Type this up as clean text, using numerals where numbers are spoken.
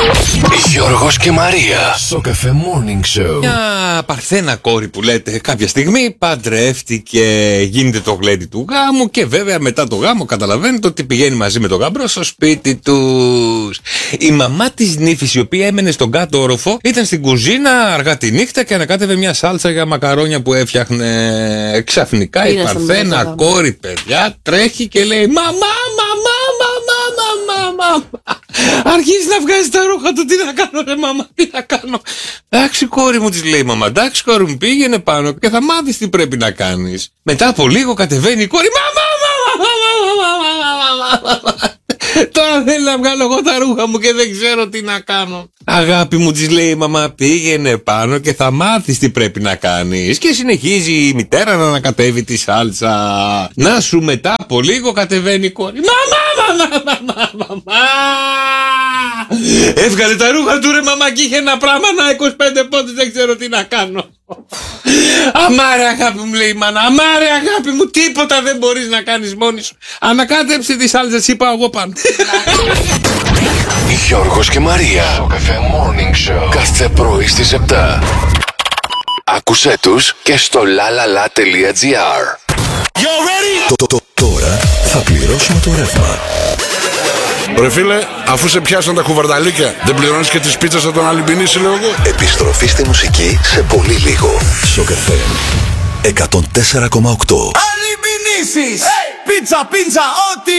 Γιώργος και Μαρία στο Cafe Morning Show. Μια παρθένα κόρη που λέτε κάποια στιγμή παντρεύτηκε, γίνεται το γλέντι του γάμου και βέβαια μετά το γάμο καταλαβαίνετε ότι πηγαίνει μαζί με τον γαμπρό στο σπίτι τους. Η μαμά της νύφης, η οποία έμενε στον κάτω όροφο, ήταν στην κουζίνα αργά τη νύχτα και ανακάτευε μια σάλτσα για μακαρόνια που έφτιαχνε. Ξαφνικά η παρθένα κόρη, παιδιά, τρέχει και λέει μαμά. Αρχίζει να βγάζει τα ρούχα του. Τι να κάνω, ρε μάμα, τι να κάνω. Εντάξει, κόρη μου, της λέει η μαμά. Εντάξει, κόρη μου, πήγαινε πάνω και θα μάθεις τι πρέπει να κάνεις. Μετά από λίγο κατεβαίνει η κόρη. Μαμά. Τώρα θέλω να βγάλω εγώ τα ρούχα μου και δεν ξέρω τι να κάνω. Αγάπη μου, της λέει η μαμά, πήγαινε πάνω και θα μάθεις τι πρέπει να κάνεις. Και συνεχίζει η μητέρα να ανακατεύει τη σάλτσα. Να σου μετά από λίγο κατεβαίνει η κόρη. Μαμά. Έβγαλε τα ρούχα του, ρε μαμά, και είχε ένα πράγμα να 25 πόντους, δεν ξέρω τι να κάνω. Αμάρε αγάπη μου, λέει η μάνα, αμάρε αγάπη μου, τίποτα δεν μπορείς να κάνεις μόνη σου. Ανακάτεψε τη σάλτσα, είπα εγώ πάνω. Γιώργος και Μαρία στο Cafe Morning Show. Κάθε πρωί στις 7. Άκουσέ τους και στο lalala.gr. Τώρα θα πληρώσουμε το ρεύμα. Ρε φίλε, αφού σε πιάσαν τα κουβαρδαλίκια, δεν πληρώνεις και τις πίτσες θα τον αλυμπινίσει, λέω εγώ. Επιστροφή στη μουσική σε πολύ λίγο. Στο Cafe 104,8. Αλυμπινίσεις! Πίτσα, ό,τι